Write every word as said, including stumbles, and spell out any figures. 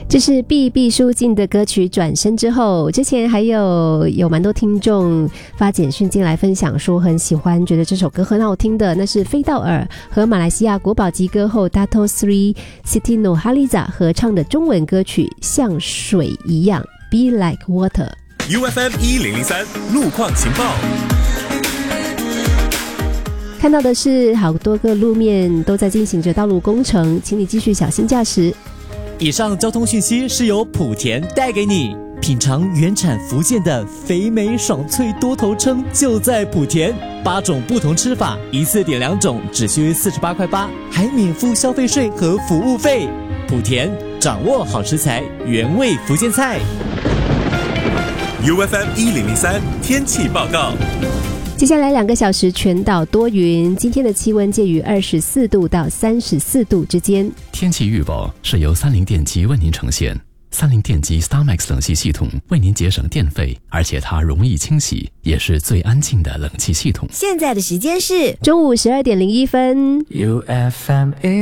这是毕毕书尽的歌曲《转身之后》。之前还有有蛮多听众发简讯进来分享说很喜欢，觉得这首歌很好听的，那是菲道尔和马来西亚国宝级歌后 Dato Sri Siti Nurhaliza 合唱的中文歌曲《像水一样》 Be Like Water。 U F M 一零零三路况情报， 看到的是好多个路面都在进行着道路工程，请你继续小心驾驶。 以上交通讯息是由莆田带给你，品尝原产福建的肥美爽脆多头称就在莆田，八种不同吃法，一次点两种，只需四十八块八，还免付消费税和服务费。莆田掌握好食材，原味福建菜。 U F M 一零零三天气报告。 接下来两个小时全岛多云，今天的气温介于二十四度到三十四度之间。 天气预报是由三菱电机为您呈现。三菱电机 StarMax 冷气系统为您节省电费，而且它容易清洗，也是最安静的冷气系统。 现在的时间是中午十二点零一分。 U F M